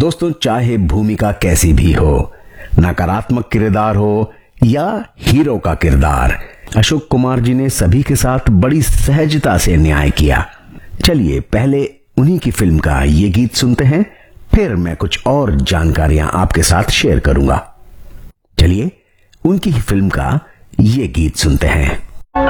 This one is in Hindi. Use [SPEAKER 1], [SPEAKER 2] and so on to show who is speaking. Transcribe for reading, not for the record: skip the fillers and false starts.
[SPEAKER 1] दोस्तों, चाहे भूमिका कैसी भी हो, नकारात्मक किरदार हो या हीरो का किरदार, अशोक कुमार जी ने सभी के साथ बड़ी सहजता से न्याय किया। चलिए पहले उन्हीं की फिल्म का ये गीत सुनते हैं, फिर मैं कुछ और जानकारियां आपके साथ शेयर करूंगा। चलिए उनकी ही फिल्म का ये गीत सुनते हैं।